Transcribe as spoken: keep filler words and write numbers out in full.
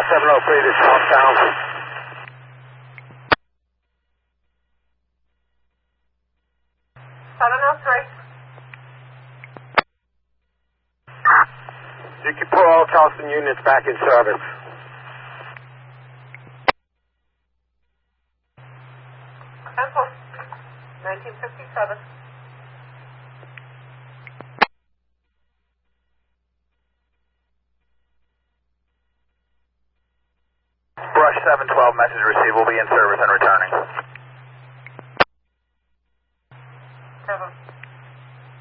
seven oh three to Southtown. seven oh three. You can put all Charleston units back in service. Pencil. nineteen fifty-seven. Brush seven twelve, message received. We'll be in service and returning.